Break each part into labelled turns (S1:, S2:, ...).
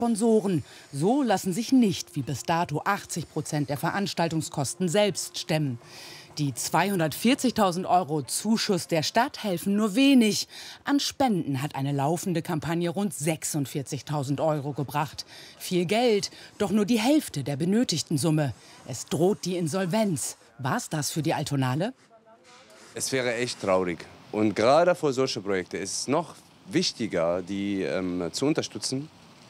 S1: Sponsoren. So lassen sich nicht wie bis dato 80% der Veranstaltungskosten selbst stemmen. Die 240.000 € Zuschuss der Stadt helfen nur wenig. An Spenden hat eine laufende Kampagne rund 46.000 € gebracht. Viel Geld, doch nur die Hälfte der benötigten Summe. Es droht die Insolvenz. War's das für die Altonale?
S2: Es wäre echt traurig. Und gerade für solche Projekte ist es noch wichtiger, die zu unterstützen,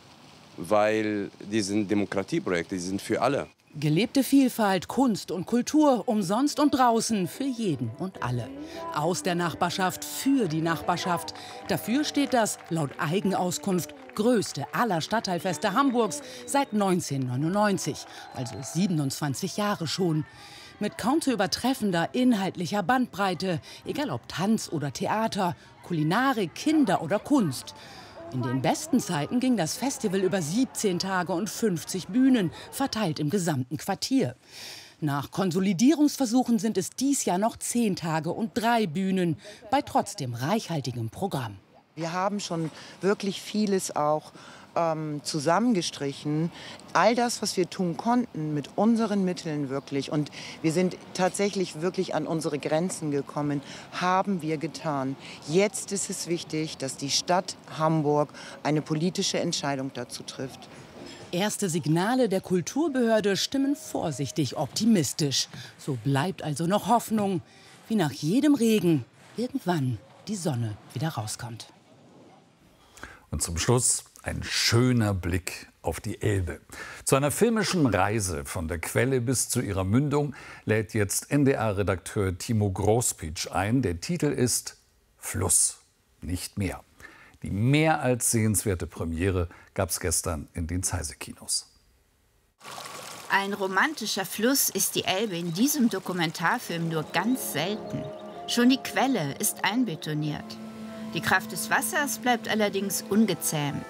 S2: weil die sind Demokratieprojekte, die sind für alle.
S1: Gelebte Vielfalt, Kunst und Kultur, umsonst und draußen, für jeden und alle. Aus der Nachbarschaft, für die Nachbarschaft. Dafür steht das, laut Eigenauskunft, größte aller Stadtteilfeste Hamburgs seit 1999, also 27 Jahre schon. Mit kaum zu übertreffender inhaltlicher Bandbreite, egal ob Tanz oder Theater, Kulinarik, Kinder oder Kunst. In den besten Zeiten ging das Festival über 17 Tage und 50 Bühnen, verteilt im gesamten Quartier. Nach Konsolidierungsversuchen sind es dies Jahr noch 10 Tage und 3 Bühnen, bei trotzdem reichhaltigem Programm.
S3: Wir haben schon wirklich vieles auch zusammengestrichen. All das, was wir tun konnten, mit unseren Mitteln wirklich, und wir sind tatsächlich wirklich an unsere Grenzen gekommen, haben wir getan. Jetzt ist es wichtig, dass die Stadt Hamburg eine politische Entscheidung dazu trifft.
S1: Erste Signale der Kulturbehörde stimmen vorsichtig optimistisch. So bleibt also noch Hoffnung, wie nach jedem Regen irgendwann die Sonne wieder rauskommt.
S4: Und zum Schluss ein schöner Blick auf die Elbe. Zu einer filmischen Reise von der Quelle bis zu ihrer Mündung lädt jetzt NDR-Redakteur Timo Großpitsch ein. Der Titel ist Fluss, nicht mehr. Die mehr als sehenswerte Premiere gab es gestern in den Zeise-Kinos.
S5: Ein romantischer Fluss ist die Elbe in diesem Dokumentarfilm nur ganz selten. Schon die Quelle ist einbetoniert. Die Kraft des Wassers bleibt allerdings ungezähmt.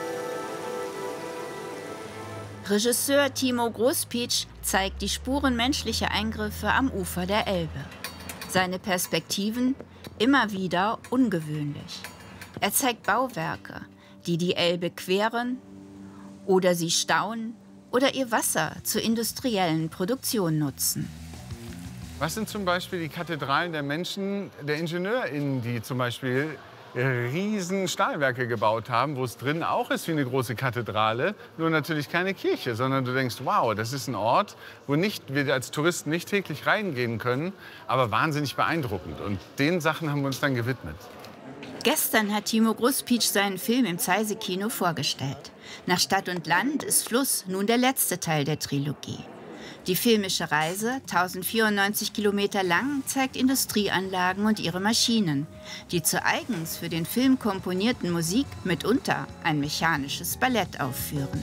S5: Regisseur Timo Großpitsch zeigt die Spuren menschlicher Eingriffe am Ufer der Elbe. Seine Perspektiven immer wieder ungewöhnlich. Er zeigt Bauwerke, die die Elbe queren oder sie stauen oder ihr Wasser zur industriellen Produktion nutzen.
S6: Was sind zum Beispiel die Kathedralen der Menschen, der IngenieurInnen, die zum Beispiel riesen Stahlwerke gebaut haben, wo es drin auch ist wie eine große Kathedrale, nur natürlich keine Kirche, sondern du denkst, wow, das ist ein Ort, wo wir als Touristen nicht täglich reingehen können, aber wahnsinnig beeindruckend. Und den Sachen haben wir uns dann gewidmet.
S5: Gestern hat Timo Großpitsch seinen Film im Zeise-Kino vorgestellt. Nach Stadt und Land ist Fluss nun der letzte Teil der Trilogie. Die filmische Reise, 1094 Kilometer lang, zeigt Industrieanlagen und ihre Maschinen, die zur eigens für den Film komponierten Musik mitunter ein mechanisches Ballett aufführen.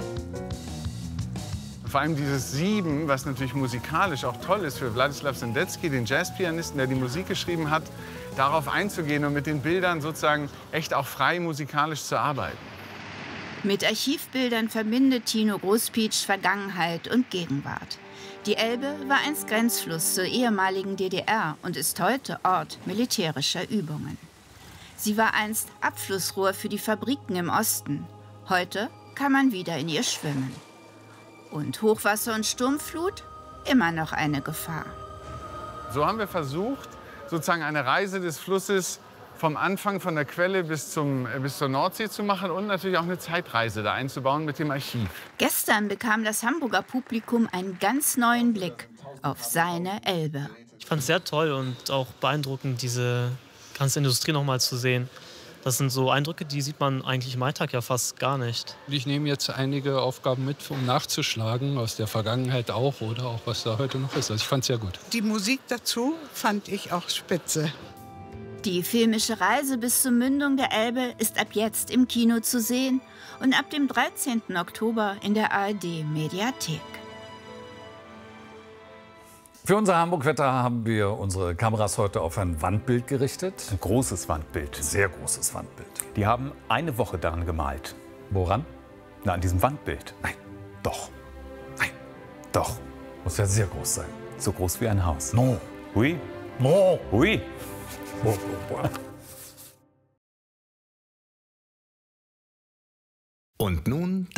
S6: Vor allem dieses Sieben, was natürlich musikalisch auch toll ist für Wladislaw Sendecki, den Jazzpianisten, der die Musik geschrieben hat, darauf einzugehen und mit den Bildern sozusagen echt auch frei musikalisch zu arbeiten.
S5: Mit Archivbildern verbindet Timo Großpitsch Vergangenheit und Gegenwart. Die Elbe war einst Grenzfluss zur ehemaligen DDR und ist heute Ort militärischer Übungen. Sie war einst Abflussrohr für die Fabriken im Osten. Heute kann man wieder in ihr schwimmen. Und Hochwasser und Sturmflut? Immer noch eine Gefahr.
S6: So haben wir versucht, sozusagen eine Reise des Flusses vom Anfang von der Quelle bis zur Nordsee zu machen und natürlich auch eine Zeitreise da einzubauen mit dem Archiv.
S5: Gestern bekam das Hamburger Publikum einen ganz neuen Blick auf seine Elbe.
S7: Ich fand es sehr toll und auch beeindruckend, diese ganze Industrie noch mal zu sehen. Das sind so Eindrücke, die sieht man eigentlich im Alltag ja fast gar nicht.
S8: Ich nehme jetzt einige Aufgaben mit, um nachzuschlagen, aus der Vergangenheit auch oder auch was da heute noch ist. Also ich fand es sehr gut.
S9: Die Musik dazu fand ich auch spitze.
S5: Die filmische Reise bis zur Mündung der Elbe ist ab jetzt im Kino zu sehen und ab dem 13. Oktober in der ARD-Mediathek.
S4: Für unser Hamburg-Wetter haben wir unsere Kameras heute auf ein Wandbild gerichtet.
S10: Ein großes Wandbild.
S4: Sehr großes Wandbild.
S10: Die haben eine Woche daran gemalt.
S4: Woran?
S10: Na, an diesem Wandbild.
S4: Nein. Doch.
S10: Nein. Doch.
S4: Muss ja sehr groß sein.
S10: So groß wie ein Haus.
S4: No.
S10: Oui.
S4: No.
S10: Oui.
S11: Und nun